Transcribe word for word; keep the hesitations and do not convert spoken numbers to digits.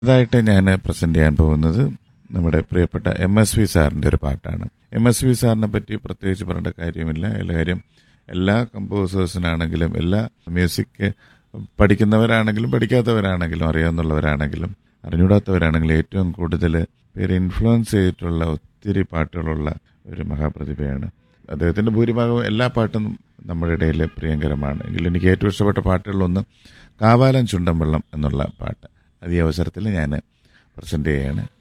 ഇതായിട്ട് ഞാൻ പ്രസന്റ് ചെയ്യാൻ പോകുന്നത് നമ്മുടെ പ്രിയപ്പെട്ട എം എസ് വി സാറിൻ്റെ ഒരു പാട്ടാണ്. എം എസ് വി സാറിനെ പറ്റി പ്രത്യേകിച്ച് പറയേണ്ട കാര്യമില്ല. എല്ലാ കാര്യം എല്ലാ കമ്പോസേഴ്സിനാണെങ്കിലും എല്ലാ മ്യൂസിക് പഠിക്കുന്നവരാണെങ്കിലും പഠിക്കാത്തവരാണെങ്കിലും അറിയാവുന്നവരാണെങ്കിലും അറിഞ്ഞൂടാത്തവരാണെങ്കിലും ഏറ്റവും കൂടുതൽ പേര് ഇൻഫ്ലുവൻസ് ചെയ്തിട്ടുള്ള ഒത്തിരി പാട്ടുകളുള്ള ഒരു മഹാപ്രതിഭയാണ്. അദ്ദേഹത്തിൻ്റെ ഭൂരിഭാഗവും എല്ലാ പാട്ടും നമ്മുടെ ഇടയിൽ പ്രിയങ്കരമാണ്. എങ്കിലും എനിക്ക് ഏറ്റവും ഇഷ്ടപ്പെട്ട പാട്ടുകളിലൊന്ന് കാവാലം ചുണ്ടൻ വെള്ളം എന്നുള്ള പാട്ട്. അത് ഈ അവസരത്തിൽ ഞാൻ പ്രസന്റ് ചെയ്യാണ്.